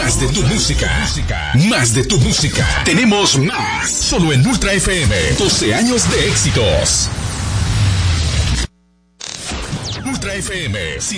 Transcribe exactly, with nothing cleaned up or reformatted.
Más de tu música. Más de tu música. Tenemos más. Solo en Ultra F M. doce años de éxitos. Ultra F M.